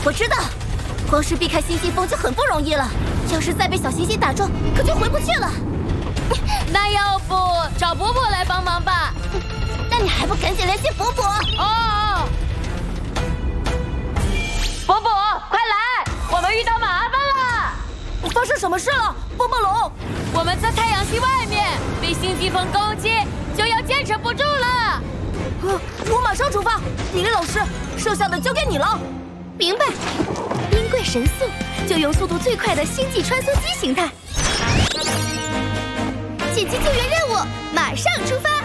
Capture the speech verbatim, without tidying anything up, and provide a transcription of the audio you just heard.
我知道，光是避开星际风就很不容易了，要是再被小行星打中，可就回不去了。 那要不找伯伯来帮忙吧？ 那你还不赶紧联系伯伯？ 哦，伯伯，快来，我们遇到麻烦了！ 发生什么事了，波波龙？ 我们在太阳系外面被星际风攻击，就要坚持不住了。 呃，我马上出发。李丽老师，剩下的交给你了。明白。冰柜神速，就用速度最快的星际穿梭机形态。紧急救援任务，马上出发。